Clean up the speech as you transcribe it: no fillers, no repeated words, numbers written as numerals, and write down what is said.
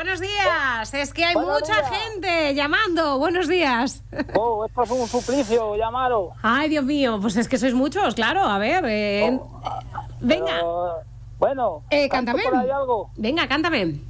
buenos días. Es que hay Buenos mucha días. gente llamando. Buenos días. Oh, esto es un suplicio, llamaros. Ay, Dios mío, pues es que sois muchos, claro. A ver, venga, Pero, bueno, ¿canto cántame. por ahí algo? Venga, cántame.